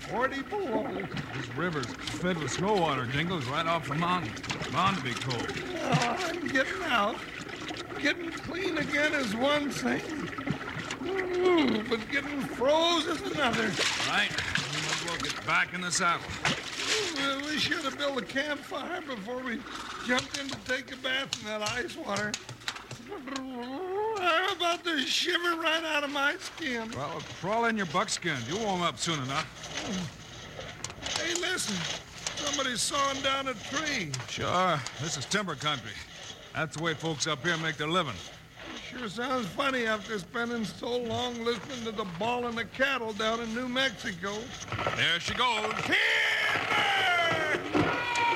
40 below. This river's fed with snow water, Jingles, right off the mountain. Bound to be cold. Oh, I'm getting out. Getting clean again is one thing. Ooh, but getting froze is another. Right. We might as well get back in the saddle. We should have built a campfire before we jumped in to take a bath in that ice water. I'm about to shiver right out of my skin. Well, crawl in your buckskin. You'll warm up soon enough. Hey, listen. Somebody's sawing down a tree. Sure. This is timber country. That's the way folks up here make their living. Sure sounds funny after spending so long listening to the bawling of cattle down in New Mexico. There she goes. Timber!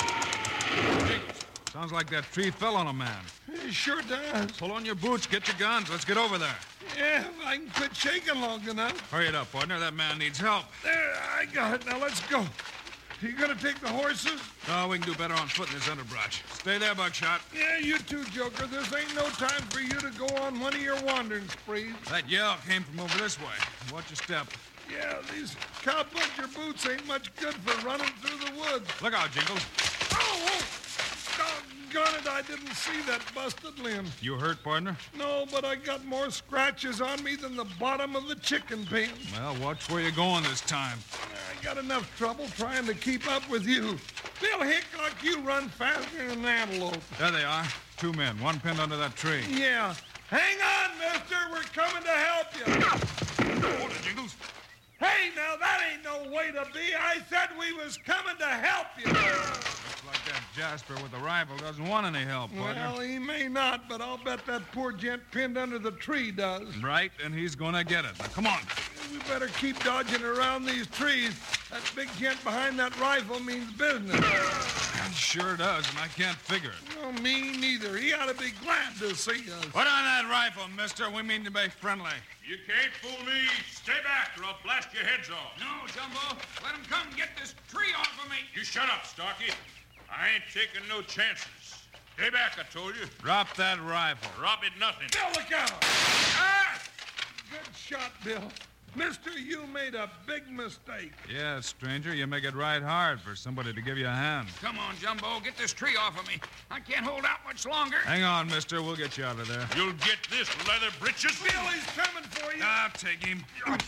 Sounds like that tree fell on a man. It sure does. Pull on your boots, get your guns. Let's get over there. Yeah, if I can quit shaking long enough. Hurry it up, partner. That man needs help. There, I got it. Now let's go. You gonna take the horses? No, we can do better on foot in this underbrush. Stay there, Buckshot. Yeah, you too, Joker. This ain't no time for you to go on one of your wandering sprees. That yell came from over this way. Watch your step. Yeah, these cowpuncher boots ain't much good for running through the woods. Look out, Jingles. Oh! Doggone it, I didn't see that busted limb. You hurt, partner? No, but I got more scratches on me than the bottom of the chicken pen. Well, watch where you're going this time. I got enough trouble trying to keep up with you. Bill Hickok, you run faster than an antelope. There they are. 2 men, one pinned under that tree. Yeah. Hang on, mister. We're coming to help you. Hold it, Jingles. Hey, now that ain't no way to be. I said we was coming to help you. Looks like that Jasper with the rifle doesn't want any help, partner. Well, he may not, but I'll bet that poor gent pinned under the tree does. Right, and he's gonna get it. Now, come on. We better keep dodging around these trees. That big gent behind that rifle means business. It sure does, and I can't figure it. Well, me neither. He ought to be glad to see us. Put on that rifle, mister. We mean to be friendly. You can't fool me. Stay back or I'll blast your heads off. No, Jumbo. Let him come get this tree off of me. You shut up, Starkey. I ain't taking no chances. Stay back, I told you. Drop that rifle. Drop it nothing. Bill, look out! Ah! Good shot, Bill. Mister, you made a big mistake. Yeah, stranger, you make it right hard for somebody to give you a hand. Come on, Jumbo, get this tree off of me. I can't hold out much longer. Hang on, mister. We'll get you out of there. You'll get this, leather breeches. Bill, he's coming for you. I'll take him.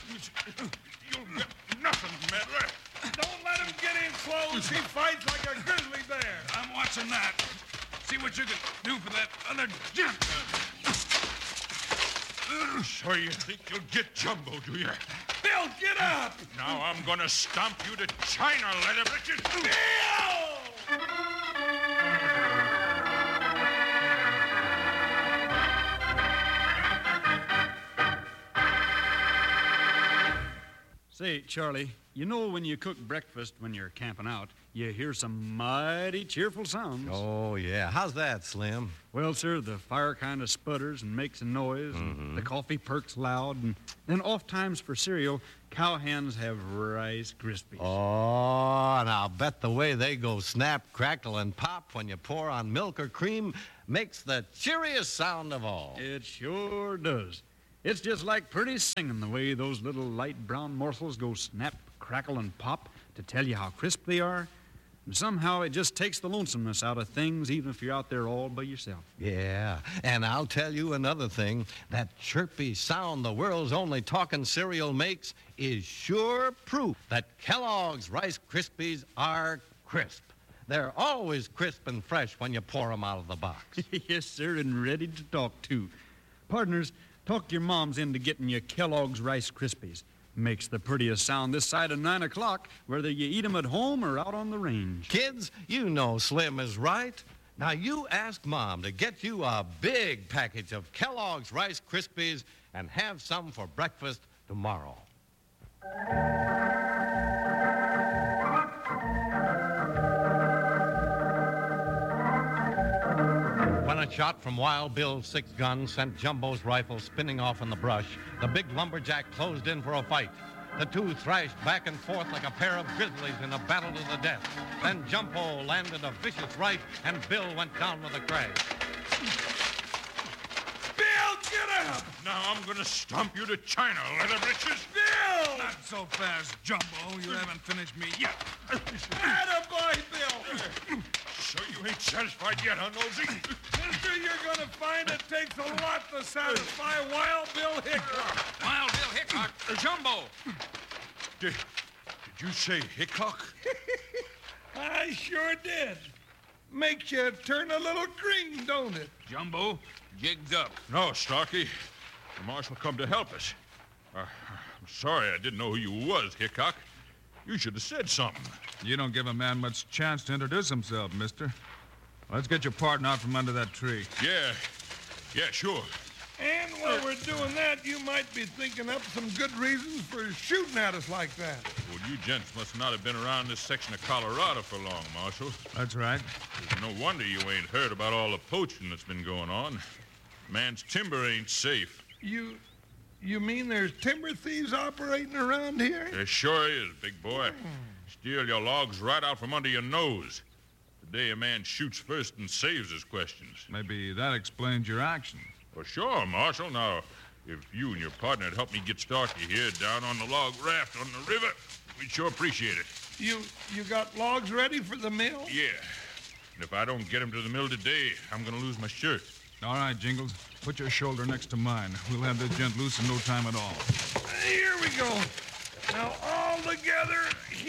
You'll get nothing, meddler. Don't let him get in close. He fights like a grizzly bear. I'm watching that. See what you can do for that other gent. So you think you'll get Jumbo, do you? Bill, get up! Now I'm gonna stomp you to China, leather breeches. Bill! Say, Charlie, you know when you cook breakfast when you're camping out, you hear some mighty cheerful sounds. Oh, yeah. How's that, Slim? Well, sir, the fire kind of sputters and makes a noise, and the coffee perks loud, and then oft times for cereal, cowhens have Rice Krispies. Oh, and I'll bet the way they go snap, crackle, and pop when you pour on milk or cream makes the cheeriest sound of all. It sure does. It's just like pretty singing the way those little light brown morsels go snap, crackle, and pop to tell you how crisp they are. And somehow it just takes the lonesomeness out of things, even if you're out there all by yourself. Yeah, and I'll tell you another thing. That chirpy sound the world's only talking cereal makes is sure proof that Kellogg's Rice Krispies are crisp. They're always crisp and fresh when you pour them out of the box. Yes, sir, and ready to talk, too. Partners, talk your moms into getting you Kellogg's Rice Krispies. Makes the prettiest sound this side of 9 o'clock, whether you eat 'em at home or out on the range. Kids, you know Slim is right. Now you ask Mom to get you a big package of Kellogg's Rice Krispies and have some for breakfast tomorrow. When a shot from Wild Bill's 6-gun sent Jumbo's rifle spinning off in the brush, the big lumberjack closed in for a fight. The two thrashed back and forth like a pair of grizzlies in a battle to the death. Then Jumbo landed a vicious right, and Bill went down with a crash. Bill, get up! Now I'm gonna stomp you to China, leather britches. Bill! Not so fast, Jumbo. You haven't finished me yet. Attaboy, Bill! So you ain't satisfied yet, huh, Nosey? Mister, you're gonna find it takes a lot to satisfy Wild Bill Hickok. Wild Bill Hickok, Jumbo. Did you say Hickok? I sure did. Makes you turn a little green, don't it? Jumbo, jigged up. No, Starkey. The marshal come to help us. I'm sorry I didn't know who you was, Hickok. You should have said something. You don't give a man much chance to introduce himself, mister. Let's get your partner out from under that tree. Yeah, sure. And while we're doing that, you might be thinking up some good reasons for shooting at us like that. Well, you gents must not have been around this section of Colorado for long, Marshal. That's right. There's no wonder you ain't heard about all the poaching that's been going on. Man's timber ain't safe. You mean there's timber thieves operating around here? There sure is, big boy. Steal your logs right out from under your nose. The day a man shoots first and saves his questions. Maybe that explains your action. Well, sure, Marshal. Now, if you and your partner had helped me get Starkey here down on the log raft on the river, we'd sure appreciate it. You got logs ready for the mill? Yeah. And if I don't get him to the mill today, I'm going to lose my shirt. All right, Jingles. Put your shoulder next to mine. We'll have this gent loose in no time at all. Here we go. Now, all together,